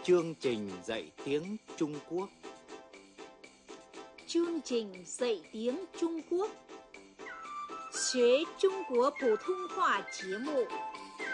Chương trình dạy tiếng Trung Quốc. Chương trình dạy tiếng Trung Quốc. 学中国普通话节目。